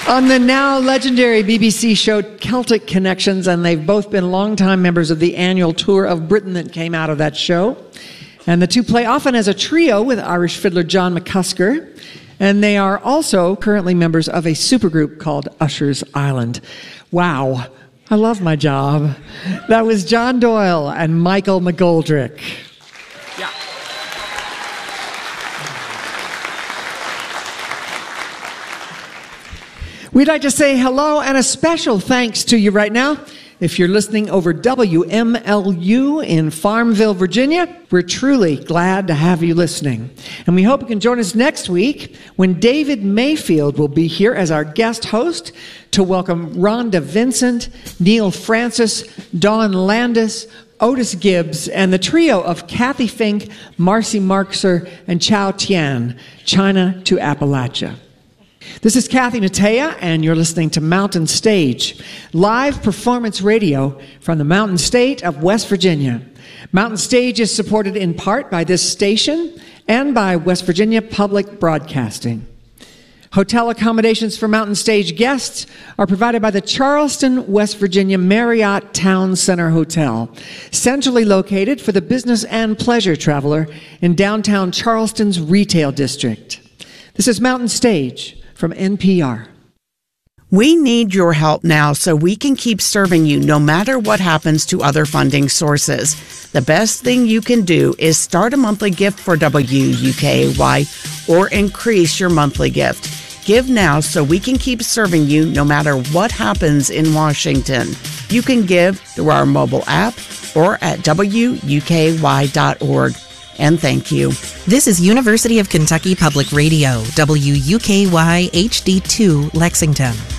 On the now legendary BBC show Celtic Connections, and they've both been longtime members of the annual tour of Britain that came out of that show. And the two play often as a trio with Irish fiddler John McCusker. And they are also currently members of a supergroup called Usher's Island. Wow, I love my job. That was John Doyle and Michael McGoldrick. Yeah. We'd like to say hello and a special thanks to you right now. If you're listening over WMLU in Farmville, Virginia, we're truly glad to have you listening. And we hope you can join us next week when David Mayfield will be here as our guest host to welcome Rhonda Vincent, Neil Francis, Dawn Landis, Otis Gibbs, and the trio of Kathy Fink, Marcy Markser, and Chow Tian, China to Appalachia. This is Kathy Natea, and you're listening to Mountain Stage, live performance radio from the Mountain State of West Virginia. Mountain Stage is supported in part by this station and by West Virginia Public Broadcasting. Hotel accommodations for Mountain Stage guests are provided by the Charleston, West Virginia Marriott Town Center Hotel, centrally located for the business and pleasure traveler in downtown Charleston's retail district. This is Mountain Stage from NPR. We need your help now so we can keep serving you no matter what happens to other funding sources. The best thing you can do is start a monthly gift for WUKY or increase your monthly gift. Give now so we can keep serving you no matter what happens in Washington. You can give through our mobile app or at WUKY.org. And thank you. This is University of Kentucky Public Radio, WUKY HD2 Lexington.